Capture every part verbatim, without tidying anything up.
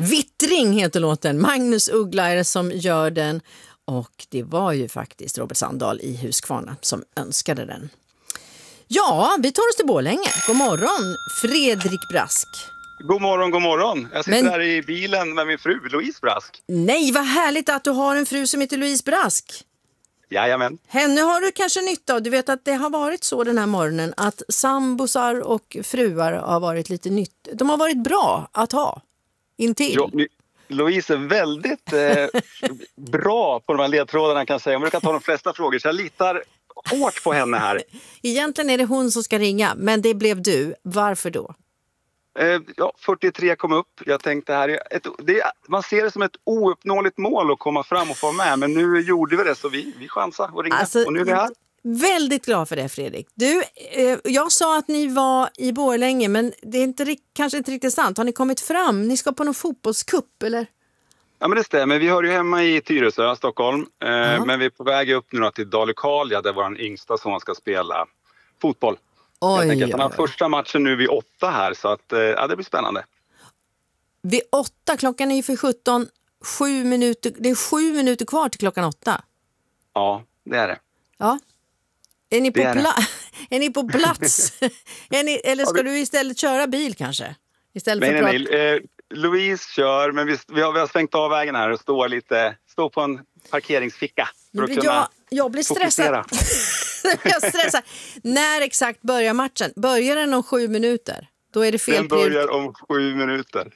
Vittring heter låten. Magnus Uggla är det som gör den. Och det var ju faktiskt Robert Sandahl i Huskvarna som önskade den. Ja, vi tar oss till Borlänge. God morgon, Fredrik Brask. God morgon, god morgon. Jag sitter Men... här i bilen med min fru, Louise Brask. Nej, vad härligt att du har en fru som heter Louise Brask. Jajamän. Henne har du kanske nytta av. Du vet att det har varit så den här morgonen att sambosar och fruar har varit lite nytt. De har varit bra att ha intill. Jo, Louise är väldigt eh, bra på de här ledtrådarna kan jag säga. Om du kan ta de flesta frågor så jag litar hårt på henne här. Egentligen är det hon som ska ringa, men det blev du. Varför då? Eh, ja, fyrtiotre kom upp. Jag tänkte här, ett, det, man ser det som ett ouppnåeligt mål att komma fram och få med. Men nu gjorde vi det så vi, vi chansade och ringde. Alltså, och nu är vi här. Väldigt glad för det, Fredrik. Du, eh, jag sa att ni var i Borlänge, men det är inte, kanske inte riktigt sant. Har ni kommit fram? Ni ska på någon fotbollscup, eller? Ja, men det stämmer. Vi hör ju hemma i Tyresö, Stockholm. Eh, uh-huh. Men vi är på väg upp nu till Dalekarlia där vår yngsta son ska spela fotboll. Oj, jag tänker att han har första matchen nu vid åtta här, så att, eh, ja, det blir spännande. Vid åtta? Klockan är ju för sjutton. Sju minuter, det är sju minuter kvar till klockan åtta. Ja, det är det. Ja. Är ni på, är pla- är ni på plats? är ni, eller ska ja, vi... du istället köra bil kanske? Istället nej, för nej, prat- nej. Eh, Louise kör, men vi, vi, har, vi har svängt av vägen här och står lite, står på en parkeringsficka. För att kunna jag, jag blir stressad. jag stressar. När exakt börjar matchen? Börjar den om sju minuter? Då är det fel. Den börjar om sju minuter.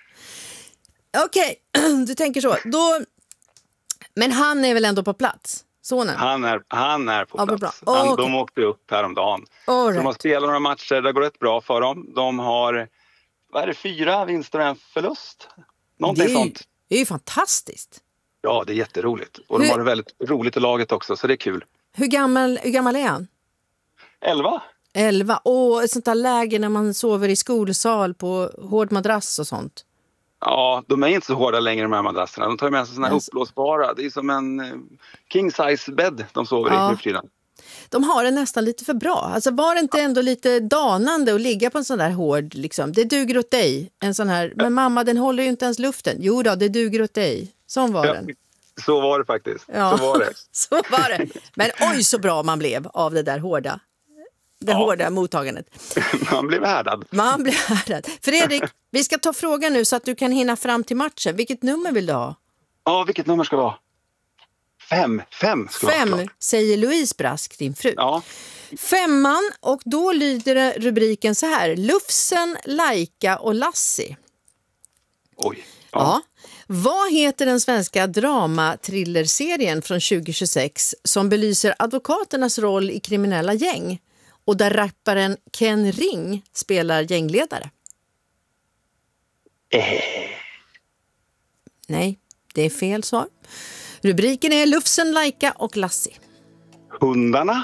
Okej, okay. Du tänker så. Då... Men han är väl ändå på plats? Sonen? Han är, han är på ja, plats. Oh, han, okay. De åkte upp häromdagen. All right. right. De har spelat några matcher, det går rätt bra för dem. De har, vad är det, fyra vinster och en förlust? Någonting det är, sånt. Det är ju fantastiskt. Ja, det är jätteroligt. Och hur, de har det väldigt roligt i laget också, så det är kul. Hur gammal, hur gammal är han? Elva. Elva. Och ett sånt där läge när man sover i skolsal på hård madrass och sånt. Ja, de är inte så hårda längre de här madrasserna. De tar med sig såna här yes. uppblåsbara. Det är som en king size bed de sover ja. i nu för tiden. De har det nästan lite för bra. Alltså var det inte ändå lite danande att ligga på en sån där hård liksom. Det duger åt dig. En sån här, men mamma den håller ju inte ens luften. Jo då, det duger åt dig. Sån var ja, den. Så var det faktiskt. Ja. Så var det. Så var det. Men oj så bra man blev av det där hårda. Det ja. hårda mottagandet. Man blev härdad. Man blev härdad. Fredrik, vi ska ta frågan nu så att du kan hinna fram till matchen. Vilket nummer vill du ha? Ja, vilket nummer ska det vara? Fem. Fem ska Fem, vara säger Louise Brask, din fru. Ja. Femman, och då lyder rubriken så här. Lufsen, Laika och Lassie. Oj. Ja. ja. Vad heter den svenska drama-thriller-serien från tjugo tjugosex som belyser advokaternas roll i kriminella gäng och där rapparen Ken Ring spelar gängledare? Eh. Nej, det är fel svar. Rubriken är Lufsen, Laika och Lassie. Hundarna?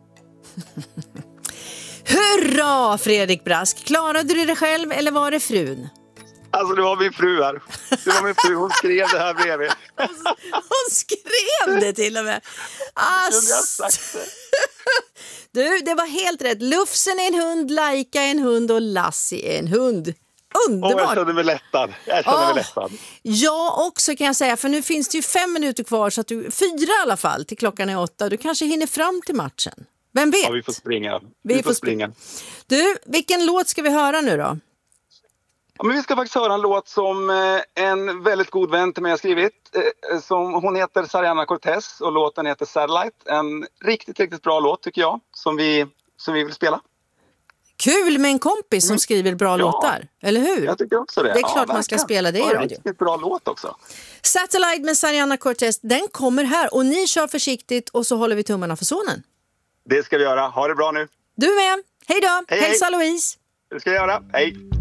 Hurra, Fredrik Brask! Klarade du det själv eller var det frun? Alltså det var min fru här. Det var min fru, hon skrev det här bredvid. Hon, hon skrev det till och med. Ass. Jag sagt det. Du, det var helt rätt. Lufsen är en hund, Laika är en hund och Lassie är en hund. Underbart. Oh, jag kände mig lättad. Jag kände oh, mig lättad. Jag också kan jag säga, för nu finns det ju fem minuter kvar, så att du, fyra i alla fall till klockan är åtta. Du kanske hinner fram till matchen. Vem vet? Ja, vi får springa. Vi, vi får springa. Du, vilken låt ska vi höra nu då? Ja, men vi ska faktiskt höra en låt som eh, en väldigt god vän till mig har skrivit. Eh, som, hon heter Sariana Cortez och låten heter Satellite. En riktigt, riktigt bra låt tycker jag, som vi, som vi vill spela. Kul med en kompis som mm. skriver bra ja, låtar, eller hur? Jag tycker också det. Det är klart ja, man ska spela det i radio. Riktigt bra låt också. Satellite med Sariana Cortez, den kommer här och ni kör försiktigt och så håller vi tummarna för sonen. Det ska vi göra. Ha det bra nu. Du med. Hej då. Hej, Hälsa hej. Louise. Det ska jag göra. Hej.